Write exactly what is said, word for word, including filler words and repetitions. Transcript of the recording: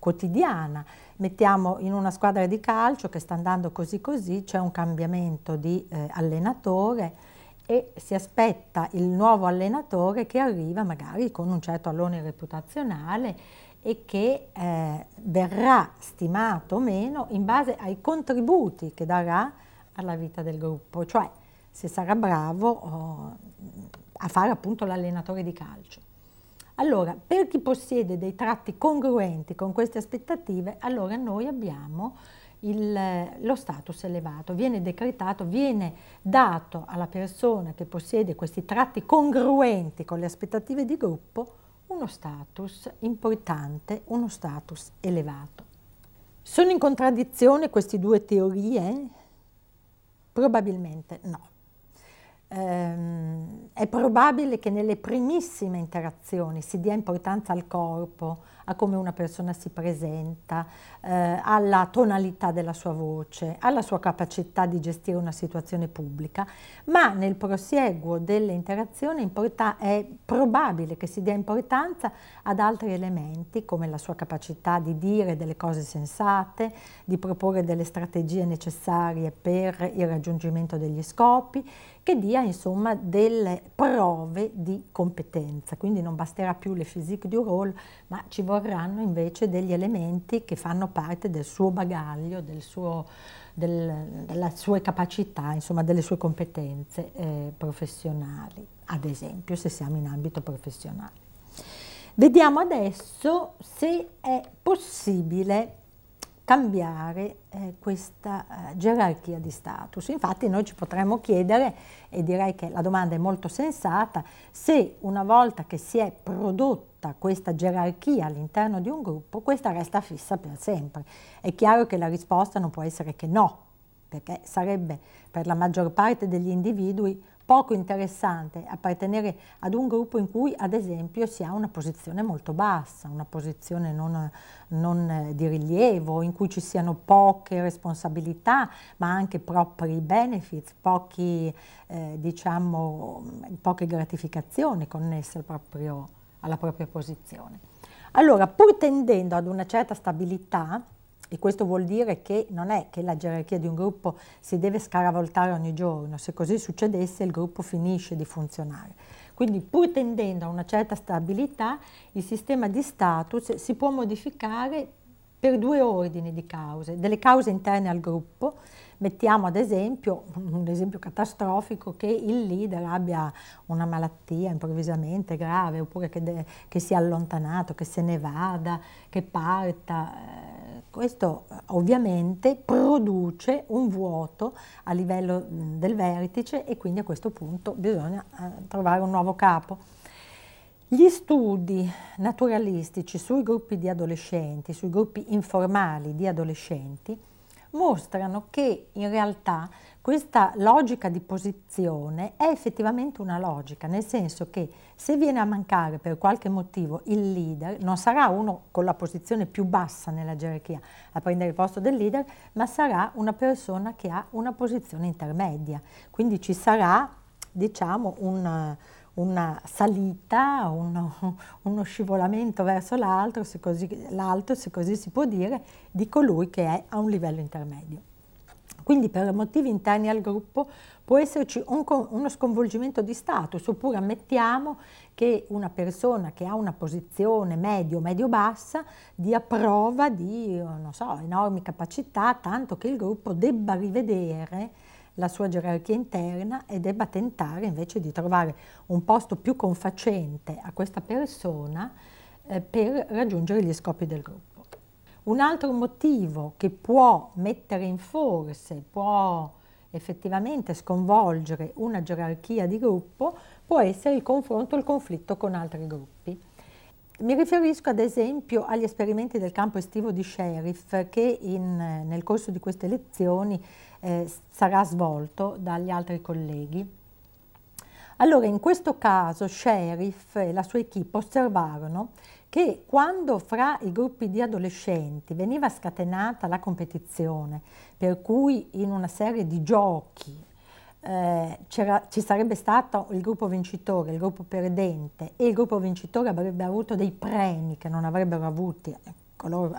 quotidiana. Mettiamo in una squadra di calcio che sta andando così così, c'è un cambiamento di eh, allenatore e si aspetta il nuovo allenatore che arriva magari con un certo allone reputazionale e che eh, verrà stimato o meno in base ai contributi che darà alla vita del gruppo, cioè se sarà bravo oh, a fare appunto l'allenatore di calcio. Allora, per chi possiede dei tratti congruenti con queste aspettative, allora noi abbiamo il, lo status elevato, viene decretato, viene dato alla persona che possiede questi tratti congruenti con le aspettative di gruppo uno status importante, uno status elevato. Sono in contraddizione queste due teorie? Probabilmente no. Ehm, è probabile che nelle primissime interazioni si dia importanza al corpo, a come una persona si presenta, eh, alla tonalità della sua voce, alla sua capacità di gestire una situazione pubblica, ma nel prosieguo delle interazioni è probabile che si dia importanza ad altri elementi come la sua capacità di dire delle cose sensate, di proporre delle strategie necessarie per il raggiungimento degli scopi, che dia insomma delle prove di competenza. Quindi non basterà più le physique du rôle, ma ci vorranno invece degli elementi che fanno parte del suo bagaglio, del suo, del, delle sue capacità, insomma delle sue competenze eh, professionali, ad esempio se siamo in ambito professionale. Vediamo adesso se è possibile cambiare eh, questa eh, gerarchia di status. Infatti noi ci potremmo chiedere, e direi che la domanda è molto sensata, se una volta che si è prodotta questa gerarchia all'interno di un gruppo, questa resta fissa per sempre. È chiaro che la risposta non può essere che no, perché sarebbe per la maggior parte degli individui poco interessante appartenere ad un gruppo in cui ad esempio si ha una posizione molto bassa, una posizione non, non di rilievo, in cui ci siano poche responsabilità ma anche propri benefits, pochi, eh, diciamo, poche gratificazioni connesse al proprio, alla propria posizione. Allora, pur tendendo ad una certa stabilità, e questo vuol dire che non è che la gerarchia di un gruppo si deve scaravoltare ogni giorno, se così succedesse il gruppo finisce di funzionare. Quindi pur tendendo a una certa stabilità, il sistema di status si può modificare per due ordini di cause, delle cause interne al gruppo. Mettiamo ad esempio, un esempio catastrofico, che il leader abbia una malattia improvvisamente grave, oppure che, de, che sia allontanato, che se ne vada, che parta. Questo ovviamente produce un vuoto a livello del vertice e quindi a questo punto bisogna eh, trovare un nuovo capo. Gli studi naturalistici sui gruppi di adolescenti, sui gruppi informali di adolescenti, mostrano che in realtà questa logica di posizione è effettivamente una logica, nel senso che se viene a mancare per qualche motivo il leader, non sarà uno con la posizione più bassa nella gerarchia a prendere il posto del leader, ma sarà una persona che ha una posizione intermedia. Quindi ci sarà, diciamo, un, una salita, uno, uno scivolamento verso l'alto, se così, l'alto, se così si può dire, di colui che è a un livello intermedio. Quindi per motivi interni al gruppo può esserci un, uno sconvolgimento di status, oppure ammettiamo che una persona che ha una posizione medio, medio-bassa dia prova di, non so, enormi capacità, tanto che il gruppo debba rivedere la sua gerarchia interna e debba tentare invece di trovare un posto più confacente a questa persona eh, per raggiungere gli scopi del gruppo. Un altro motivo che può mettere in forse, può effettivamente sconvolgere una gerarchia di gruppo, può essere il confronto, il conflitto con altri gruppi. Mi riferisco ad esempio agli esperimenti del campo estivo di Sheriff che in, nel corso di queste lezioni eh, sarà svolto dagli altri colleghi. Allora, in questo caso Sheriff e la sua equipe osservarono che quando fra i gruppi di adolescenti veniva scatenata la competizione, per cui in una serie di giochi eh, ci sarebbe stato il gruppo vincitore, il gruppo perdente, e il gruppo vincitore avrebbe avuto dei premi che non avrebbero avuti coloro